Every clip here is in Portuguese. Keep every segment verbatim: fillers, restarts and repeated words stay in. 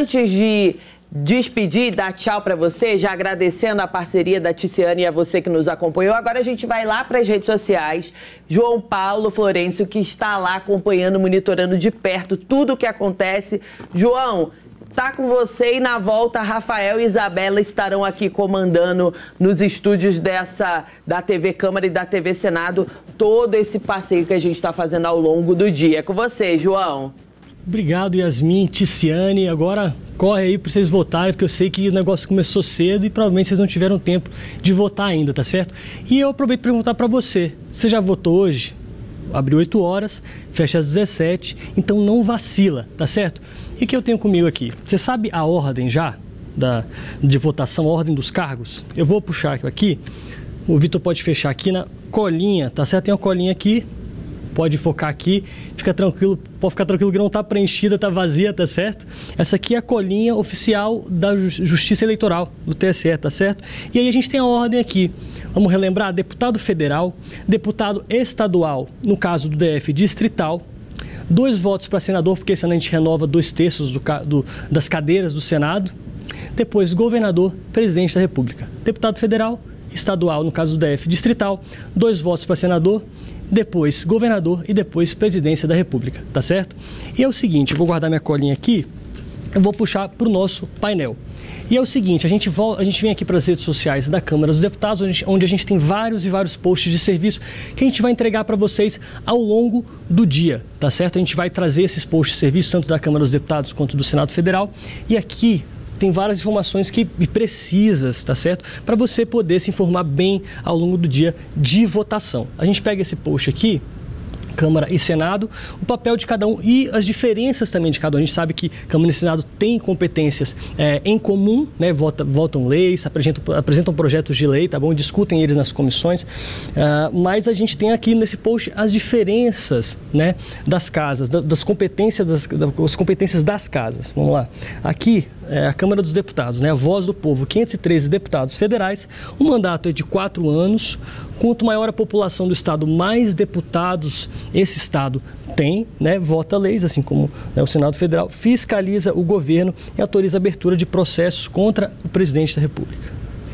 antes de despedir, dar tchau para você, já agradecendo a parceria da Ticiane e a você que nos acompanhou, agora a gente vai lá para as redes sociais. João Paulo Florencio, que está lá acompanhando, monitorando de perto tudo o que acontece. João, tá com você, e na volta Rafael e Isabela estarão aqui comandando nos estúdios dessa, da T V Câmara e da T V Senado todo esse passeio que a gente está fazendo ao longo do dia. É com você, João. Obrigado, Yasmin, Ticiane. Agora corre aí para vocês votarem, porque eu sei que o negócio começou cedo e provavelmente vocês não tiveram tempo de votar ainda, tá certo? E eu aproveito para perguntar para você, você já votou hoje? Abriu oito horas, fecha às dezessete, então não vacila, tá certo? E o que eu tenho comigo aqui? Você sabe a ordem já da, de votação, a ordem dos cargos? Eu vou puxar aqui, o Vitor pode fechar aqui na colinha, tá certo? Tem uma colinha aqui. Pode focar aqui, fica tranquilo, pode ficar tranquilo que não está preenchida, está vazia, tá certo? Essa aqui é a colinha oficial da Justiça Eleitoral, do T S E, tá certo? E aí a gente tem a ordem aqui, vamos relembrar, deputado federal, deputado estadual, no caso do D F distrital, dois votos para senador, porque esse ano a gente renova dois terços do, do, das cadeiras do Senado, depois governador, presidente da República, deputado federal, estadual, no caso do D F distrital, dois votos para senador, depois governador e depois presidência da República, tá certo? E é o seguinte, eu vou guardar minha colinha aqui, eu vou puxar para o nosso painel. E é o seguinte, a gente, volta, a gente vem aqui para as redes sociais da Câmara dos Deputados, onde, onde a gente tem vários e vários posts de serviço que a gente vai entregar para vocês ao longo do dia, tá certo? A gente vai trazer esses posts de serviço, tanto da Câmara dos Deputados quanto do Senado Federal, e aqui tem várias informações que precisas, tá certo? Para você poder se informar bem ao longo do dia de votação. A gente pega esse post aqui, Câmara e Senado, o papel de cada um e as diferenças também de cada um. A gente sabe que Câmara e Senado têm competências é, em comum, né? Votam, votam leis, apresentam, apresentam projetos de lei, tá bom? Discutem eles nas comissões, uh, mas a gente tem aqui nesse post as diferenças, né, das casas, das competências das, das competências das casas. Vamos lá. Aqui é a Câmara dos Deputados, né? A voz do povo, quinhentos e treze deputados federais, o mandato é de quatro anos. Quanto maior a população do estado, mais deputados esse estado tem, né? Vota leis, assim como, né, o Senado Federal, fiscaliza o governo e autoriza a abertura de processos contra o presidente da República.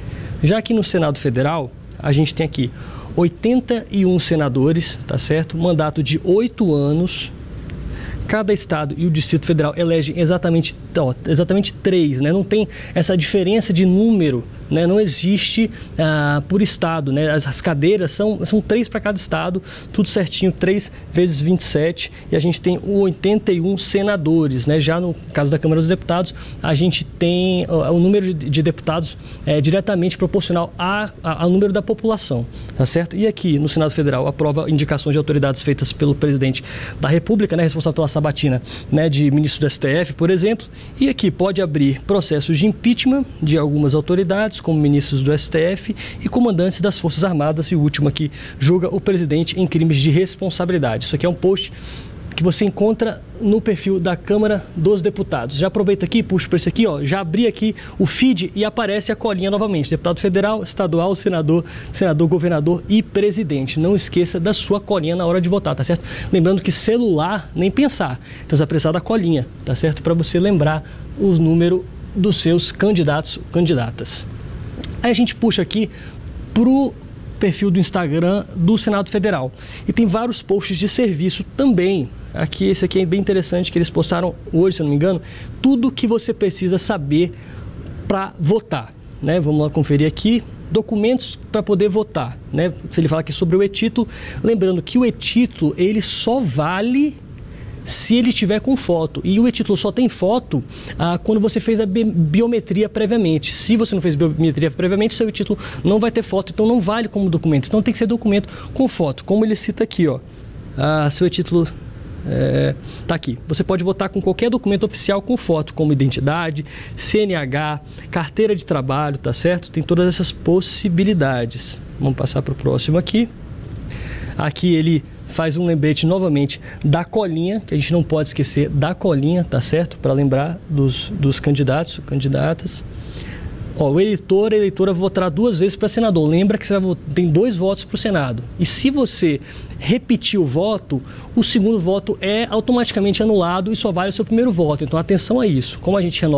Já que no Senado Federal, a gente tem aqui oitenta e um senadores, tá certo? Mandato de oito anos. Cada estado e o Distrito Federal elegem exatamente, ó, exatamente três, né? Não tem essa diferença de número, né? Não existe ah, por estado, né? As, as cadeiras são, são três para cada estado, tudo certinho, três vezes vinte e sete, e a gente tem oitenta e um senadores, né? Já no caso da Câmara dos Deputados, a gente tem ó, o número de, de deputados é, diretamente proporcional a, a, ao número da população, tá certo? E aqui no Senado Federal aprova indicações de autoridades feitas pelo presidente da República, né? Responsável pela sabatina, né, de ministro do S T F, por exemplo, e aqui pode abrir processos de impeachment de algumas autoridades, como ministros do S T F e comandantes das Forças Armadas, e o último aqui julga o presidente em crimes de responsabilidade. Isso aqui é um post que você encontra no perfil da Câmara dos Deputados. Já aproveita aqui, puxa para esse aqui, ó, já abri aqui o feed e aparece a colinha novamente. Deputado federal, estadual, senador, senador, governador e presidente. Não esqueça da sua colinha na hora de votar, tá certo? Lembrando que celular, nem pensar. Então você vai precisar da colinha, tá certo? Para você lembrar o número dos seus candidatos, candidatas. Aí a gente puxa aqui pro perfil do Instagram do Senado Federal. E tem vários posts de serviço também. Aqui, esse aqui é bem interessante, que eles postaram hoje, se eu não me engano, tudo que você precisa saber para votar, né? Vamos lá conferir aqui. Documentos para poder votar, né? Se ele fala aqui sobre o e-título, lembrando que o e-título, ele só vale se ele tiver com foto, e o e-título só tem foto ah, quando você fez a bi biometria previamente. Se você não fez biometria previamente, seu e-título não vai ter foto, então não vale como documento. Então tem que ser documento com foto, como ele cita aqui, ó. Ah, seu e-título é, tá aqui. Você pode votar com qualquer documento oficial com foto, como identidade, C N H, carteira de trabalho, tá certo? Tem todas essas possibilidades. Vamos passar para o próximo aqui. Aqui ele faz um lembrete novamente da colinha, que a gente não pode esquecer da colinha, tá certo? Para lembrar dos, dos candidatos, candidatas. Ó, o eleitor, a eleitora votará duas vezes para senador. Lembra que você vai, tem dois votos para o Senado. E se você repetir o voto, o segundo voto é automaticamente anulado e só vale o seu primeiro voto. Então atenção a isso. Como a gente renova